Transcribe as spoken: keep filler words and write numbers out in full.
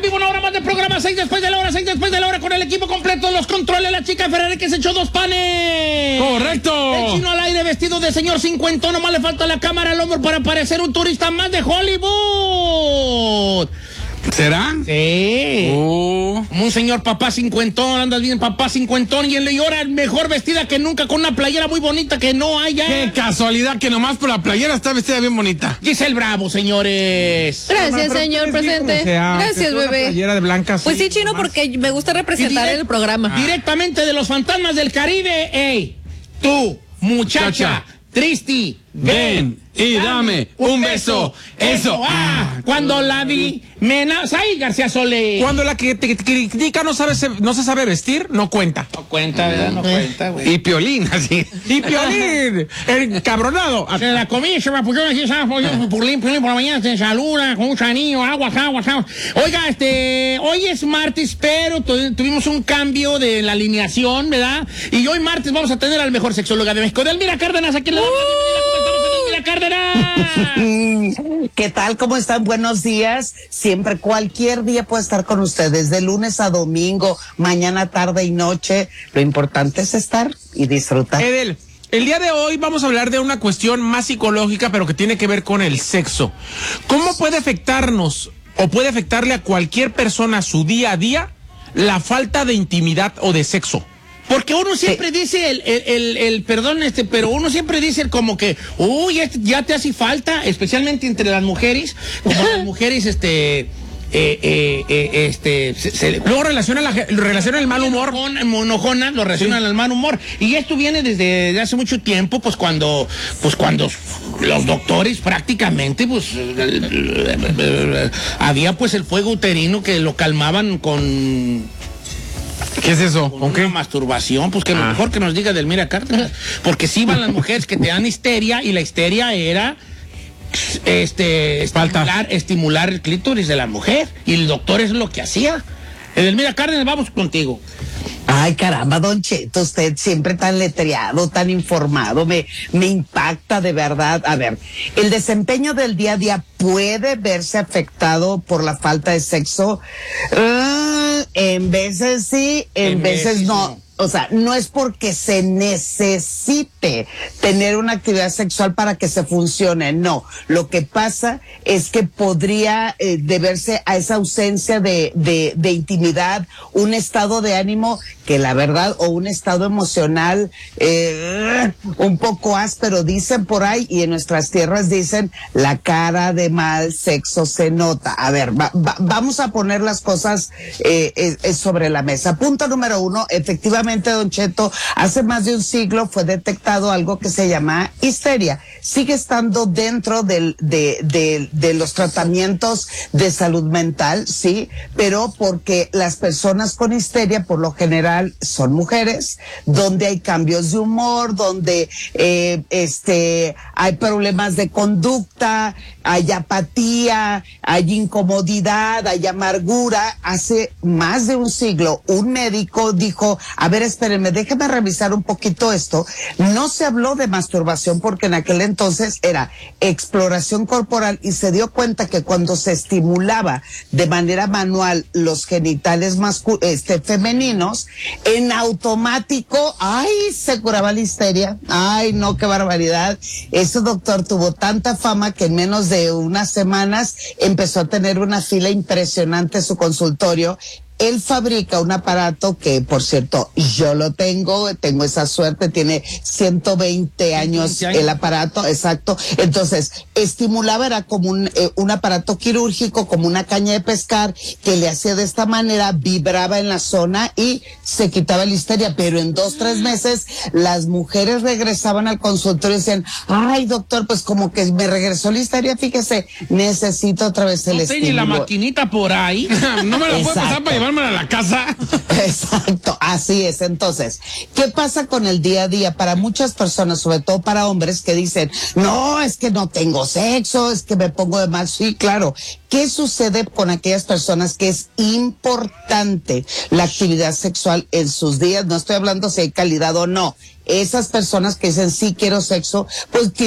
vivo, una hora más de programa, seis después de la hora, seis después de la hora, con el equipo completo, los controles, la chica Ferrari que se echó dos panes. ¡Correcto! El chino al aire vestido de señor cincuentón, nomás le falta la cámara al hombro para parecer un turista más de Hollywood. ¿Será? Sí. Oh. Como un señor papá cincuentón, andas bien papá cincuentón, y él le llora mejor vestida que nunca, con una playera muy bonita que no haya. Qué casualidad que nomás por la playera está vestida bien bonita. Giselle Bravo, señores. Gracias, no, señor presidente. Sea, Gracias, bebé. Playera de blanca, pues sí, chino, nomás. Porque me gusta representar direct, el programa. Ah. Directamente de los fantasmas del Caribe. Ey, tú, muchacha, Chacha. Tristi, ven y dame un beso. Eso. Ah, cuando la vi, me nace ahí, García Solé. Cuando la que te critica no sabe, no se sabe vestir, no cuenta. No cuenta, ¿verdad? No eh. cuenta, güey. Y Piolín, así. Y Piolín, el cabronado. Se la comí, se me pusieron así, ¿sabes? Piolín, Piolín por la mañana se saluda con un chanillo, aguas, aguas, aguas. Oiga, este, hoy es martes, pero tu, tuvimos un cambio de la alineación, ¿verdad? Y hoy martes vamos a tener al mejor sexóloga de México, Delmira Cárdenas, aquí en la... Uh. Cárdenas. ¿Qué tal? ¿Cómo están? Buenos días. Siempre, cualquier día puedo estar con ustedes, de lunes a domingo, mañana, tarde y noche. Lo importante es estar y disfrutar. Edel, el día de hoy vamos a hablar de una cuestión más psicológica, pero que tiene que ver con el sexo. ¿Cómo puede afectarnos o puede afectarle a cualquier persona su día a día la falta de intimidad o de sexo? Porque uno siempre sí. dice el, el, el, el, perdón, este, pero uno siempre dice como que, uy, este, ya te hace falta, especialmente entre las mujeres, como las mujeres, este, eh, eh, eh, este, se, se, luego relaciona, la, relaciona el mal humor. Monojona, lo relaciona sí. al mal humor. Y esto viene desde, desde hace mucho tiempo, pues cuando, pues cuando los doctores prácticamente, pues, había pues el fuego uterino que lo calmaban con... ¿Qué es eso? Con una qué? masturbación, pues que ah. lo mejor que nos diga Delmira Cárdenas. Porque sí van las mujeres que te dan histeria, y la histeria era este estimular, estimular el clítoris de la mujer. Y el doctor es lo que hacía. Delmira Cárdenas, vamos contigo. Ay, caramba, don Cheto, usted siempre tan letreado, tan informado, me, me impacta de verdad. A ver, el desempeño del día a día puede verse afectado por la falta de sexo. Uh, en veces sí, en, en veces, veces no. no. O sea, no es porque se necesite tener una actividad sexual para que se funcione, no. Lo que pasa es que podría eh, deberse a esa ausencia de, de, de intimidad, un estado de ánimo que la verdad, o un estado emocional eh, un poco áspero, dicen por ahí, y en nuestras tierras dicen, la cara de mal sexo se nota. A ver, va, va, vamos a poner las cosas eh, eh, sobre la mesa. Punto número uno, efectivamente, don Cheto, hace más de un siglo fue detectado algo que se llama histeria. Sigue estando dentro del, de, de, de los tratamientos de salud mental, sí, pero porque las personas con histeria por lo general son mujeres, donde hay cambios de humor, donde eh, este hay problemas de conducta, hay apatía, hay incomodidad, hay amargura. Hace más de un siglo un médico dijo, a ver, espérenme, déjeme revisar un poquito esto. No se habló de masturbación porque en aquel entonces era exploración corporal, y se dio cuenta que cuando se estimulaba de manera manual los genitales mascu- este, femeninos, en automático, ay, se curaba la histeria. Ay, no, qué barbaridad. Ese doctor tuvo tanta fama que en menos de unas semanas empezó a tener una fila impresionante en su consultorio. Él fabrica un aparato que, por cierto, yo lo tengo, tengo esa suerte, tiene ciento veinte años el aparato, exacto. Entonces, estimulaba, era como un, eh, un aparato quirúrgico, como una caña de pescar, que le hacía de esta manera, vibraba en la zona y se quitaba la histeria. Pero en dos, tres meses, las mujeres regresaban al consultorio y decían, ay, doctor, pues como que me regresó la histeria, fíjese, necesito otra vez el no estímulo. ¿No la maquinita por ahí? No me la puede pasar para llevarme a la casa. Exacto, así es. Entonces, ¿qué pasa con el día a día? Para muchas personas, sobre todo para hombres que dicen, no, es que no tengo sexo, es que me pongo de mal. Sí, claro. ¿Qué sucede con aquellas personas que es importante la actividad sexual en sus días? No estoy hablando si hay calidad o no. Esas personas que dicen, sí quiero sexo, pues